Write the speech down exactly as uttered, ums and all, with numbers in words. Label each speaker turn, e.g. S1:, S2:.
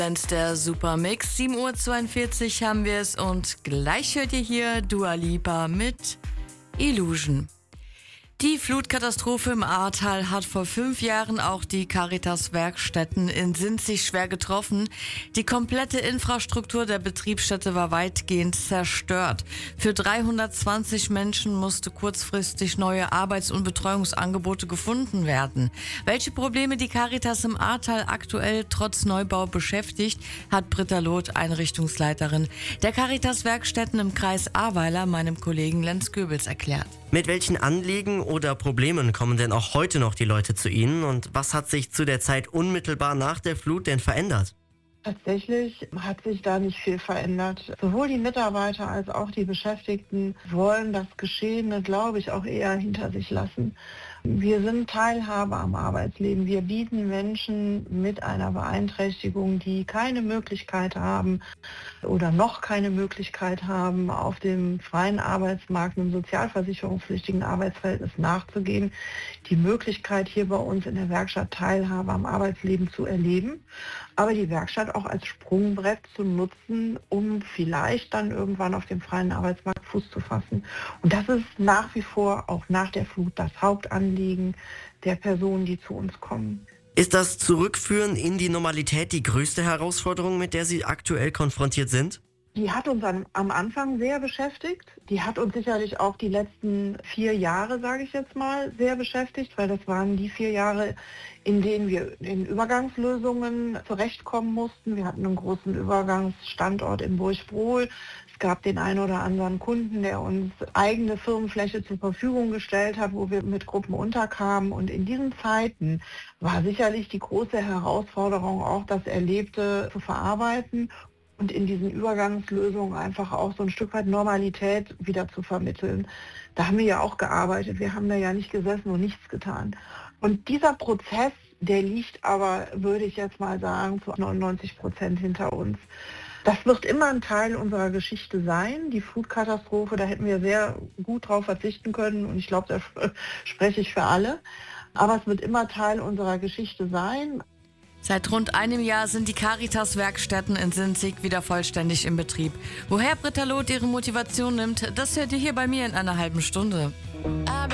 S1: Der Supermix, sieben Uhr zweiundvierzig haben wir es und gleich hört ihr hier Dua Lipa mit Illusion. Die Flutkatastrophe im Ahrtal hat vor fünf Jahren auch die Caritas-Werkstätten in Sinzig schwer getroffen. Die komplette Infrastruktur der Betriebsstätte war weitgehend zerstört. Für dreihundertzwanzig Menschen musste kurzfristig neue Arbeits- und Betreuungsangebote gefunden werden. Welche Probleme die Caritas im Ahrtal aktuell trotz Neubau beschäftigt, hat Britta Loth, Einrichtungsleiterin der Caritas-Werkstätten im Kreis Ahrweiler, meinem Kollegen Lenz Goebels erklärt.
S2: Mit welchen Anliegen oder Problemen kommen denn auch heute noch die Leute zu Ihnen und was hat sich zu der Zeit unmittelbar nach der Flut denn verändert?
S3: Tatsächlich hat sich da nicht viel verändert. Sowohl die Mitarbeiter als auch die Beschäftigten wollen das Geschehene, glaube ich, auch eher hinter sich lassen. Wir sind Teilhaber am Arbeitsleben. Wir bieten Menschen mit einer Beeinträchtigung, die keine Möglichkeit haben oder noch keine Möglichkeit haben, auf dem freien Arbeitsmarkt einem sozialversicherungspflichtigen Arbeitsverhältnis nachzugehen, die Möglichkeit, hier bei uns in der Werkstatt Teilhabe am Arbeitsleben zu erleben, aber die Werkstatt auch als Sprungbrett zu nutzen, um vielleicht dann irgendwann auf dem freien Arbeitsmarkt Fuß zu fassen. Und das ist nach wie vor auch nach der Flut das Hauptanliegen der Personen, die zu uns kommen.
S2: Ist das Zurückführen in die Normalität die größte Herausforderung, mit der Sie aktuell konfrontiert sind?
S3: Die hat uns am, am Anfang sehr beschäftigt. Die hat uns sicherlich auch die letzten vier Jahre, sage ich jetzt mal, sehr beschäftigt, weil das waren die vier Jahre, in denen wir in Übergangslösungen zurechtkommen mussten. Wir hatten einen großen Übergangsstandort in Burgbrohl. Es gab den einen oder anderen Kunden, der uns eigene Firmenfläche zur Verfügung gestellt hat, wo wir mit Gruppen unterkamen. Und in diesen Zeiten war sicherlich die große Herausforderung auch, das Erlebte zu verarbeiten und in diesen Übergangslösungen einfach auch so ein Stück weit Normalität wieder zu vermitteln. Da haben wir ja auch gearbeitet. Wir haben da ja nicht gesessen und nichts getan. Und dieser Prozess, der liegt aber, würde ich jetzt mal sagen, zu neunundneunzig Prozent hinter uns. Das wird immer ein Teil unserer Geschichte sein. Die Flutkatastrophe, da hätten wir sehr gut drauf verzichten können und ich glaube, da spreche ich für alle. Aber es wird immer Teil unserer Geschichte sein.
S1: Seit rund einem Jahr sind die Caritas-Werkstätten in Sinzig wieder vollständig im Betrieb. Woher Britta Loth ihre Motivation nimmt, das hört ihr hier bei mir in einer halben Stunde.